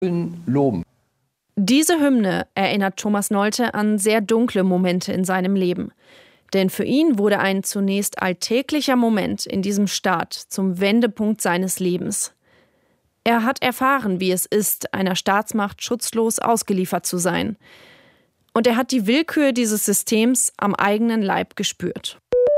loben. Diese Hymne erinnert Thomas Nolte an sehr dunkle Momente in seinem Leben. Denn für ihn wurde ein zunächst alltäglicher Moment in diesem Staat zum Wendepunkt seines Lebens. Er hat erfahren, wie es ist, einer Staatsmacht schutzlos ausgeliefert zu sein. Und er hat die Willkür dieses Systems am eigenen Leib gespürt.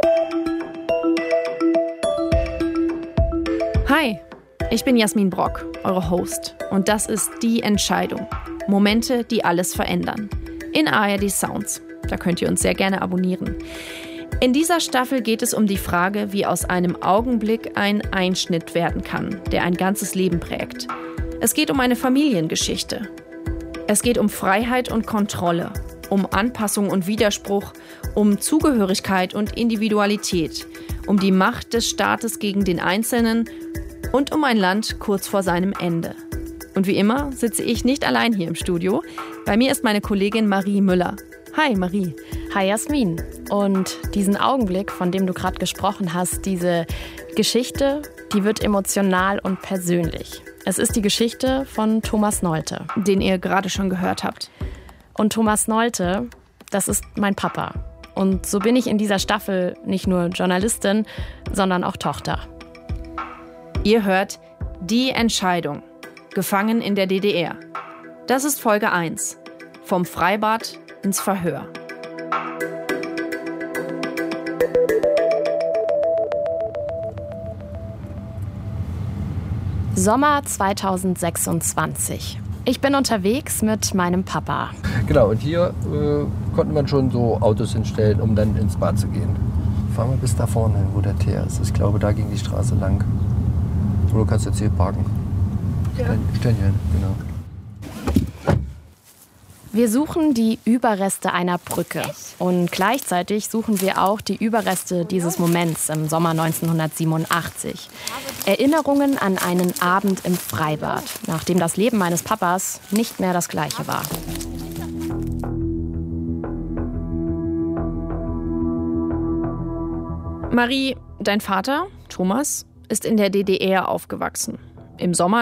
Hi, ich bin Jasmin Brock, eure Host. Und das ist Die Entscheidung. Momente, die alles verändern. In ARD Sounds. Da könnt ihr uns sehr gerne abonnieren. In dieser Staffel geht es um die Frage, wie aus einem Augenblick ein Einschnitt werden kann, der ein ganzes Leben prägt. Es geht um eine Familiengeschichte. Es geht um Freiheit und Kontrolle, um Anpassung und Widerspruch, um Zugehörigkeit und Individualität, um die Macht des Staates gegen den Einzelnen und um ein Land kurz vor seinem Ende. Und wie immer sitze ich nicht allein hier im Studio. Bei mir ist meine Kollegin Marie Müller. Hi Marie. Hi Jasmin. Und diesen Augenblick, von dem du gerade gesprochen hast, diese Geschichte, die wird emotional und persönlich. Es ist die Geschichte von Thomas Nolte, Den ihr gerade schon gehört habt. Und Thomas Nolte, das ist mein Papa. Und so bin ich in dieser Staffel nicht nur Journalistin, sondern auch Tochter. Ihr hört Die Entscheidung. Gefangen in der DDR. Das ist Folge 1. Vom Freibad ins Verhör. Sommer 2026. Ich bin unterwegs mit meinem Papa. Genau, und hier konnte man schon so Autos hinstellen, um dann ins Bad zu gehen. Fahren wir bis da vorne hin, wo der Teer ist. Ich glaube, da ging die Straße lang. Oder du kannst jetzt hier parken. Ja. Stellen hier hin, genau. Wir suchen die Überreste einer Brücke. Und gleichzeitig suchen wir auch die Überreste dieses Moments im Sommer 1987. Erinnerungen an einen Abend im Freibad, nachdem das Leben meines Papas nicht mehr das gleiche war. Marie, dein Vater, Thomas, ist in der DDR aufgewachsen. Im Sommer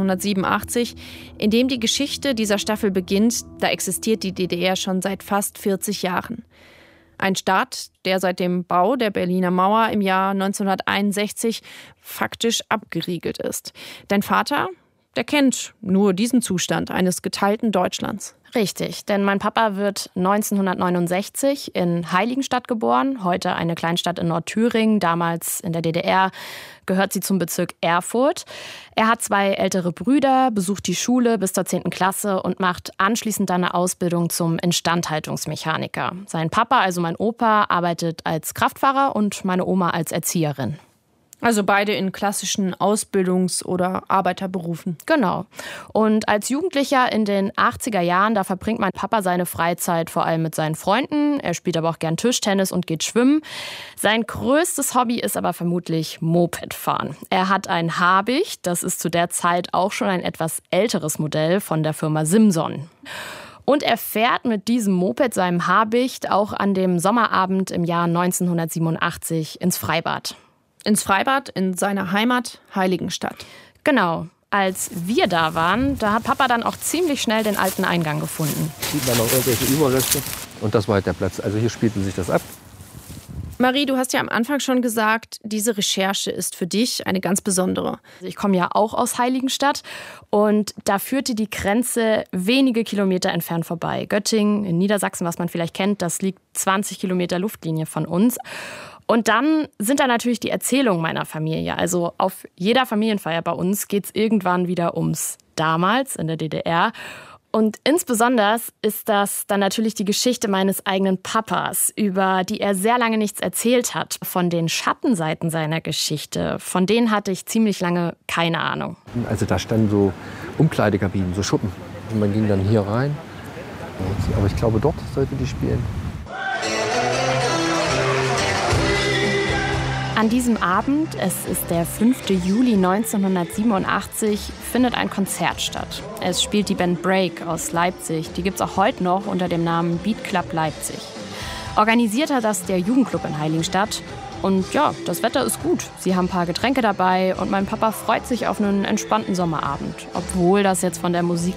1987, in dem die Geschichte dieser Staffel beginnt, da existiert die DDR schon seit fast 40 Jahren. Ein Staat, der seit dem Bau der Berliner Mauer im Jahr 1961 faktisch abgeriegelt ist. Dein Vater, der kennt nur diesen Zustand eines geteilten Deutschlands. Richtig, denn mein Papa wird 1969 in Heiligenstadt geboren, heute eine Kleinstadt in Nordthüringen, damals in der DDR gehört sie zum Bezirk Erfurt. Er hat 2 ältere Brüder, besucht die Schule bis zur 10. Klasse und macht anschließend dann eine Ausbildung zum Instandhaltungsmechaniker. Sein Papa, also mein Opa, arbeitet als Kraftfahrer und meine Oma als Erzieherin. Also beide in klassischen Ausbildungs- oder Arbeiterberufen. Genau. Und als Jugendlicher in den 80er Jahren, da verbringt mein Papa seine Freizeit vor allem mit seinen Freunden. Er spielt aber auch gern Tischtennis und geht schwimmen. Sein größtes Hobby ist aber vermutlich Mopedfahren. Er hat ein Habicht, das ist zu der Zeit auch schon ein etwas älteres Modell von der Firma Simson. Und er fährt mit diesem Moped, seinem Habicht, auch an dem Sommerabend im Jahr 1987 ins Freibad. Ins Freibad in seiner Heimat Heiligenstadt. Genau. Als wir da waren, da hat Papa dann auch ziemlich schnell den alten Eingang gefunden. Sieht man noch irgendwelche Überreste. Und das war halt der Platz. Also hier spielte sich das ab. Marie, du hast ja am Anfang schon gesagt, diese Recherche ist für dich eine ganz besondere. Ich komme ja auch aus Heiligenstadt und da führte die Grenze wenige Kilometer entfernt vorbei. Göttingen in Niedersachsen, was man vielleicht kennt, das liegt 20 Kilometer Luftlinie von uns. Und dann sind da natürlich die Erzählungen meiner Familie. Also auf jeder Familienfeier bei uns geht es irgendwann wieder ums damals in der DDR. Und insbesondere ist das dann natürlich die Geschichte meines eigenen Papas, über die er sehr lange nichts erzählt hat. Von den Schattenseiten seiner Geschichte, von denen hatte ich ziemlich lange keine Ahnung. Also da standen so Umkleidekabinen, so Schuppen. Und man ging dann hier rein. Aber ich glaube, dort sollte die spielen. An diesem Abend, es ist der 5. Juli 1987, findet ein Konzert statt. Es spielt die Band Break aus Leipzig. Die gibt es auch heute noch unter dem Namen Beat Club Leipzig. Organisiert hat das der Jugendclub in Heiligenstadt. Und ja, das Wetter ist gut. Sie haben ein paar Getränke dabei und mein Papa freut sich auf einen entspannten Sommerabend. Obwohl das jetzt von der Musik